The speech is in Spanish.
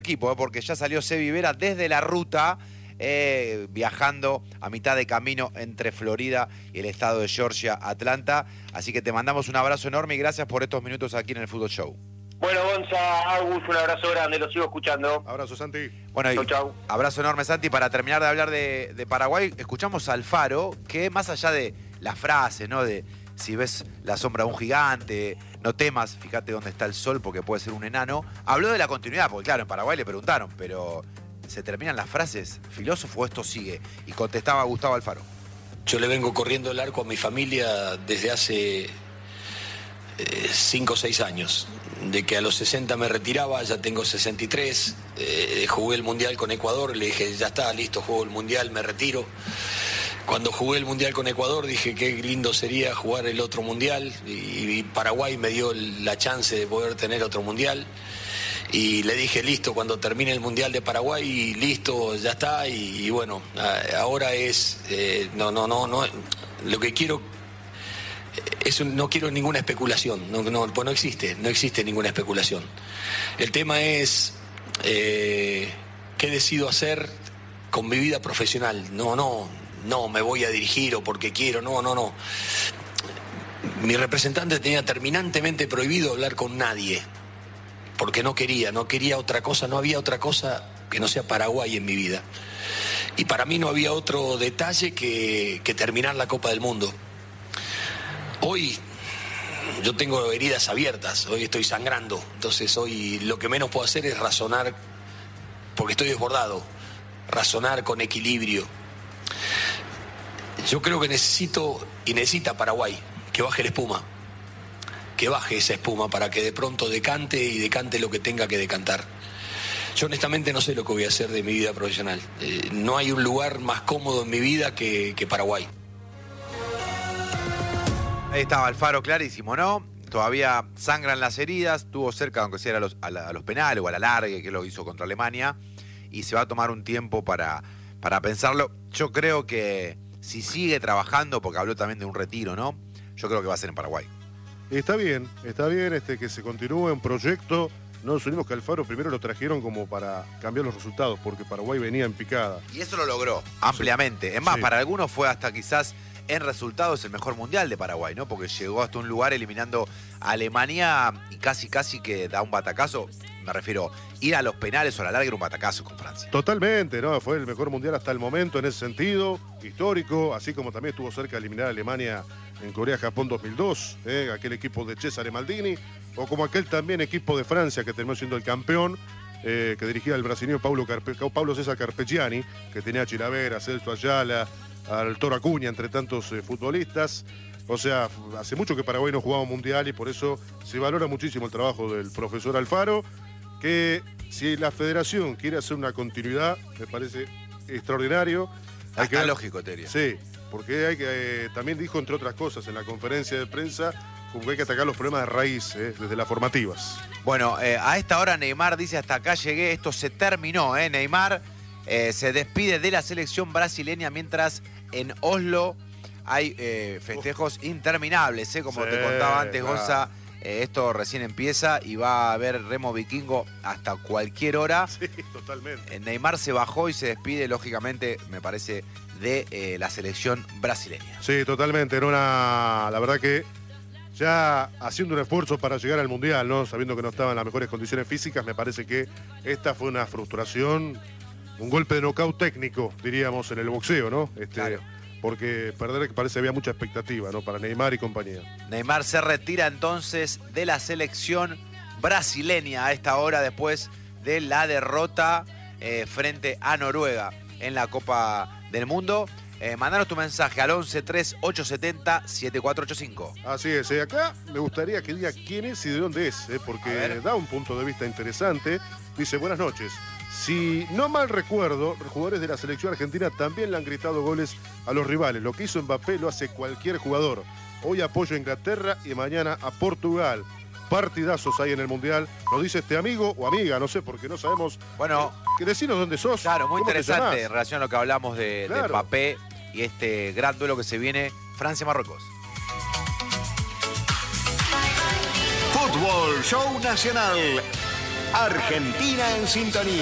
equipo, porque ya salió Sebi Vera desde la ruta, viajando a mitad de camino entre Florida y el estado de Georgia, Atlanta. Así que te mandamos un abrazo enorme y gracias por estos minutos aquí en el Fútbol Show. Bueno, Gonza, Agus, un abrazo grande, lo sigo escuchando. Abrazo, Santi. Bueno, Chau, chau. Abrazo enorme, Santi. Para terminar de hablar de Paraguay, escuchamos a Alfaro, que más allá de la frase, ¿no? De si ves la sombra de un gigante, no temas, fíjate dónde está el sol porque puede ser un enano. Habló de la continuidad, porque claro, en Paraguay le preguntaron, pero ¿se terminan las frases? ¿Filósofo, esto sigue? Y contestaba Gustavo Alfaro. Yo le vengo corriendo el arco a mi familia desde hace 5 o 6 años. De que a los 60 me retiraba, ya tengo 63, jugué el Mundial con Ecuador, le dije, ya está, listo, juego el Mundial, me retiro. Cuando jugué el Mundial con Ecuador dije qué lindo sería jugar el otro Mundial y Paraguay me dio la chance de poder tener otro Mundial. Y le dije, listo, cuando termine el Mundial de Paraguay, listo, ya está. Y bueno, ahora es, no, lo que quiero... no quiero ninguna especulación, pues no existe ninguna especulación. El tema es qué decido hacer con mi vida profesional. No me voy a dirigir o porque quiero, no. Mi representante tenía terminantemente prohibido hablar con nadie, porque no quería otra cosa, no había otra cosa que no sea Paraguay en mi vida. Y para mí no había otro detalle que terminar la Copa del Mundo. Hoy yo tengo heridas abiertas, hoy estoy sangrando, entonces hoy lo que menos puedo hacer es razonar, porque estoy desbordado, razonar con equilibrio. Yo creo que necesita Paraguay que baje la espuma, que baje esa espuma para que de pronto decante lo que tenga que decantar. Yo honestamente no sé lo que voy a hacer de mi vida profesional, no hay un lugar más cómodo en mi vida que Paraguay. Ahí estaba Alfaro, clarísimo, ¿no? Todavía sangran las heridas, estuvo cerca, aunque sea a los penales o a la largue, que lo hizo contra Alemania, y se va a tomar un tiempo para pensarlo. Yo creo que si sigue trabajando, porque habló también de un retiro, ¿no? Yo creo que va a ser en Paraguay. Está bien que se continúe un proyecto. No nos unimos que Alfaro primero lo trajeron como para cambiar los resultados, porque Paraguay venía en picada. Y eso lo logró ampliamente. Sí. Es más, sí. Para algunos fue hasta quizás en resultados el mejor mundial de Paraguay, ¿no? Porque llegó hasta un lugar eliminando a Alemania y casi que da un batacazo. Me refiero, ir a los penales o a la larga era un batacazo con Francia. Totalmente, ¿no? Fue el mejor mundial hasta el momento en ese sentido, histórico, así como también estuvo cerca de eliminar a Alemania en Corea-Japón 2002, aquel equipo de Cesare Maldini, o como aquel también equipo de Francia que terminó siendo el campeón, que dirigía el brasileño Paulo César Carpegiani, que tenía a Chilavera, a Celso Ayala, al Toro Acuña, entre tantos futbolistas. O sea, hace mucho que Paraguay no jugaba un mundial y por eso se valora muchísimo el trabajo del profesor Alfaro, que si la federación quiere hacer una continuidad, me parece extraordinario. Está lógico, Teria. Sí, porque hay que, también dijo, entre otras cosas, en la conferencia de prensa, como que hay que atacar los problemas de raíz, desde las formativas. Bueno, a esta hora Neymar dice, hasta acá llegué, esto se terminó, Neymar se despide de la selección brasileña mientras en Oslo hay festejos interminables, como te contaba antes, Gonza. Esto recién empieza y va a haber remo vikingo hasta cualquier hora. Sí, totalmente. Neymar se bajó y se despide, lógicamente, me parece, de la selección brasileña. Sí, totalmente. La verdad que ya haciendo un esfuerzo para llegar al Mundial, ¿no? Sabiendo que no estaba en las mejores condiciones físicas, me parece que esta fue una frustración, un golpe de nocaut técnico, diríamos, en el boxeo, ¿no? Claro. Porque perder, que parece había mucha expectativa, ¿no? Para Neymar y compañía. Neymar se retira entonces de la selección brasileña a esta hora después de la derrota frente a Noruega en la Copa del Mundo. Mandanos tu mensaje al 11-3870-7485. Así es, acá me gustaría que diga quién es y de dónde es, porque da un punto de vista interesante. Dice, buenas noches. Si no mal recuerdo, los jugadores de la selección argentina también le han gritado goles a los rivales. Lo que hizo Mbappé lo hace cualquier jugador. Hoy apoyo a Inglaterra y mañana a Portugal. Partidazos hay en el Mundial. Nos dice este amigo o amiga, no sé, porque no sabemos. Bueno, que decinos dónde sos. Claro, muy interesante en relación a lo que hablamos de Mbappé y este gran duelo que se viene, Francia-Marruecos. Fútbol Show Nacional. Argentina en sintonía.